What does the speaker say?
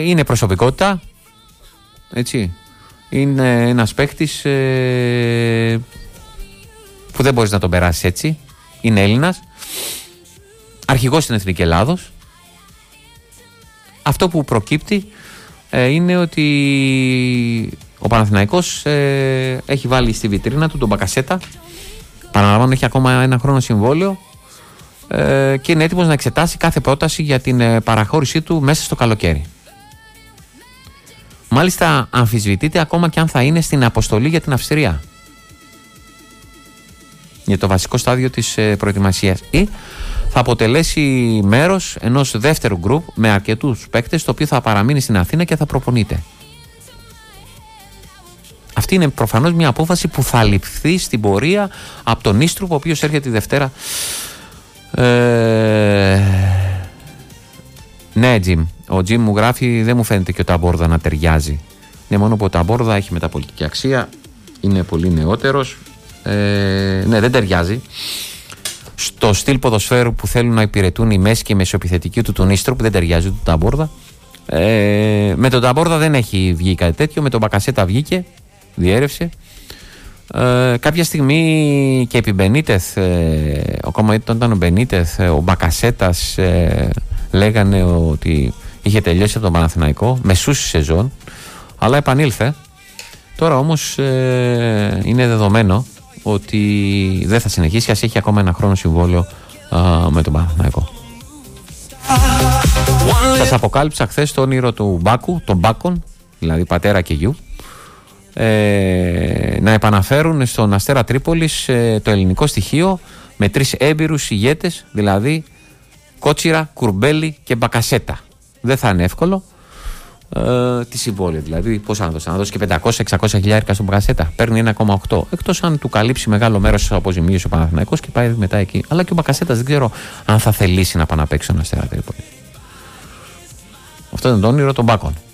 Είναι προσωπικότητα, έτσι. Είναι ένας παίκτης που δεν μπορείς να τον περάσεις έτσι. Είναι Έλληνας, αρχηγός στην Εθνική Ελλάδος. Αυτό που προκύπτει είναι ότι ο Παναθηναϊκός έχει βάλει στη βιτρίνα του τον Μπακασέτα. Παραλαμβάνω, έχει ακόμα ένα χρόνο συμβόλαιο και είναι έτοιμος να εξετάσει κάθε πρόταση για την παραχώρησή του μέσα στο καλοκαίρι. Μάλιστα αμφισβητείται ακόμα και αν θα είναι στην αποστολή για την Αυστρία, για το βασικό στάδιο της προετοιμασίας, ή θα αποτελέσει μέρος ενός δεύτερου γκρουπ με αρκετούς παίκτες, το οποίο θα παραμείνει στην Αθήνα και θα προπονείται. Αυτή είναι προφανώς μια απόφαση που θα ληφθεί στην πορεία από τον Ίστρουπ, ο οποίος έρχεται τη Δευτέρα. Ναι, Τζιμ. Ο Τζιμ μου γράφει, δεν μου φαίνεται και ο Ταμπόρδα να ταιριάζει. Ναι, μόνο που ο Ταμπόρδα έχει μεταπολιτική αξία, είναι πολύ νεότερος. Ναι, δεν ταιριάζει στο στυλ ποδοσφαίρου που θέλουν να υπηρετούν οι μέση και οι μεσοεπιθετικοί του τον Ίστρουπ, δεν ταιριάζει του Ταμπόρδα. Με τον Ταμπόρδα δεν έχει βγει κάτι τέτοιο, με τον Μπακασέτα βγήκε, διέρευσε. Κάποια στιγμή και επί Μπενίτεθ, ακόμα ήταν ο Μπενίτεθ, ο Μπακασέτας, λέγανε ότι είχε τελειώσει από τον Παναθηναϊκό, μεσούση σεζόν, αλλά επανήλθε. Τώρα όμως είναι δεδομένο ότι δεν θα συνεχίσει, ας έχει ακόμα ένα χρόνο συμβόλαιο με τον Παναθηναϊκό. Σας αποκάλυψα χθες το όνειρο του Μπάκου, των Μπάκων, δηλαδή πατέρα και γιου, να επαναφέρουν στον Αστέρα Τρίπολης το ελληνικό στοιχείο με 3 έμπειρους ηγέτες, δηλαδή Κότσιρα, Κουρμπέλη και Μπακασέτα. Δεν θα είναι εύκολο. Τι συμβόλαιο δηλαδή, πώς να δώσει και 500-600 χιλιάρικα στον Μπακασέτα. Παίρνει 1,8. Εκτός αν του καλύψει μεγάλο μέρος της αποζημίωσης ο Παναθηναϊκός και πάει μετά εκεί. Αλλά και ο Μπακασέτας δεν ξέρω αν θα θελήσει να πάει να παίξει στον Αστέρα Τρίπολη. Αυτό είναι το όνειρο των Μπάκων.